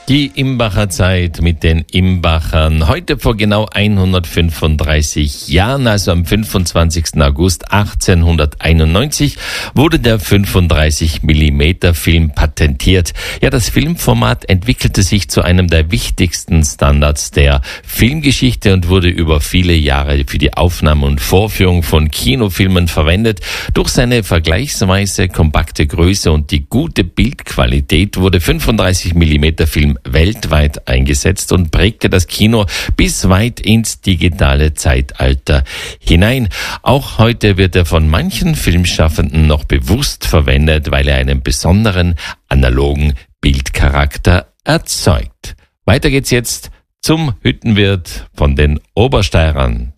Die Imbacher Zeit mit den Imbachern. Heute vor genau 135 Jahren, also am 25. August 1891, wurde der 35mm Film patentiert. Ja, das Filmformat entwickelte sich zu einem der wichtigsten Standards der Filmgeschichte und wurde über viele Jahre für die Aufnahme und Vorführung von Kinofilmen verwendet. Durch seine vergleichsweise kompakte Größe und die gute Bildqualität wurde 35mm Film weltweit eingesetzt und prägte das Kino bis weit ins digitale Zeitalter hinein. Auch heute wird er von manchen Filmschaffenden noch bewusst verwendet, weil er einen besonderen analogen Bildcharakter erzeugt. Weiter geht's jetzt zum Hüttenwirt von den Obersteirern.